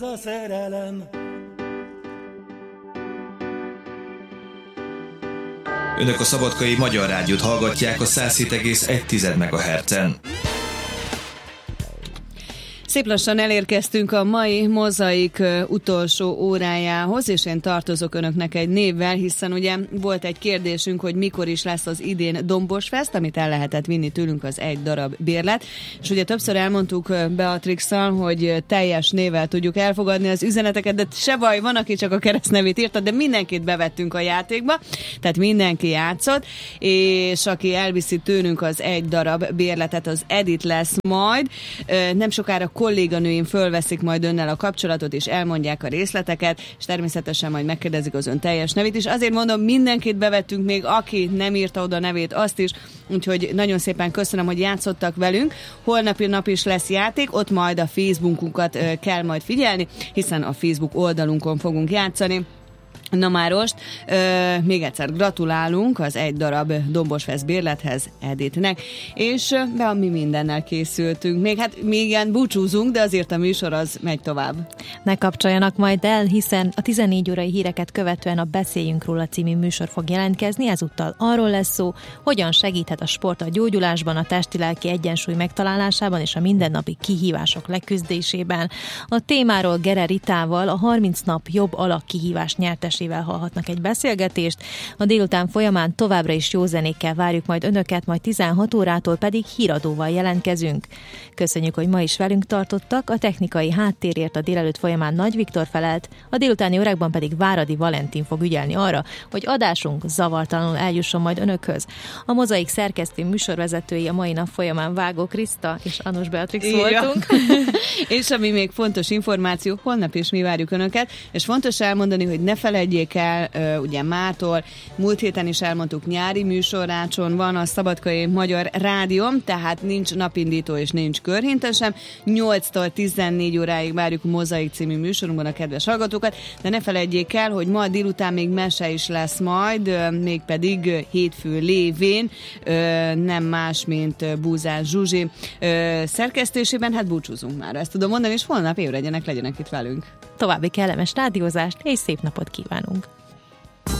A szerelem. Önök a Szabadkai Magyar Rádiót hallgatják a 107,1 MHz-en. Szép lassan elérkeztünk a mai Mozaik utolsó órájához, és én tartozok önöknek egy névvel, hiszen ugye volt egy kérdésünk, hogy mikor is lesz az idén Dombosfest, amit el lehetett vinni tőlünk az egy darab bérlet, és ugye többször elmondtuk Beatrixal, hogy teljes névvel tudjuk elfogadni az üzeneteket, de se baj, van, aki csak a keresztnevét írta, de mindenkit bevettünk a játékba, tehát mindenki játszott, és aki elviszi tőlünk az egy darab bérletet, az Edith lesz majd. Nem sokára kolléganőim fölveszik majd önnel a kapcsolatot, és elmondják a részleteket, és természetesen majd megkérdezik az ön teljes nevét is. Azért mondom, mindenkit bevettünk, még aki nem írta oda nevét, azt is, úgyhogy nagyon szépen köszönöm, hogy játszottak velünk. Holnapi nap is lesz játék, ott majd a Facebookunkat kell majd figyelni, hiszen a Facebook oldalunkon fogunk játszani. Na már most, még egyszer gratulálunk az egy darab Dombosfest bérlethez Edithnek, és mi mindennel készültünk. Még ilyen búcsúzunk, de azért a műsor az megy tovább. Ne kapcsoljanak majd el, hiszen a 14 órai híreket követően a Beszéljünk róla című műsor fog jelentkezni, ezúttal arról lesz szó, hogyan segíthet a sport a gyógyulásban, a testi-lelki egyensúly megtalálásában és a mindennapi kihívások leküzdésében. A témáról Gerer Ritával, a 30 nap jobb alakkihívás nyertes hallhatnak egy beszélgetést. A délután folyamán továbbra is jó zenékkel várjuk majd önöket, majd 16 órától pedig híradóval jelentkezünk. Köszönjük, hogy ma is velünk tartottak, a technikai háttérért a délelőtt folyamán Nagy Viktor felelt, a délutáni órákban pedig Váradi Valentin fog ügyelni arra, hogy adásunk zavartalanul eljusson majd önökhöz. A Mozaik szerkesztő műsorvezetői a mai nap folyamán Vágó Kriszta és Anus Beatrix voltunk. És ami még fontos információ, holnap is mi várjuk önöket, és fontos elmondani, hogy ne felejtjék el, ugye mától, múlt héten is elmondtuk, nyári műsorrácson van a Szabadkai Magyar Rádióm, tehát nincs napindító és nincs körhinta sem. 8-tól 14 óráig várjuk a Mozaik című műsorunkban a kedves hallgatókat, de ne felejtjék el, hogy ma délután még mese is lesz majd, mégpedig hétfő lévén, nem más, mint Búzás Zsuzsi szerkesztésében. Hát búcsúzunk már, ezt tudom mondani, és holnap ébredjenek, legyenek itt velünk. További kellemes rádiózást és szép napot kívánunk!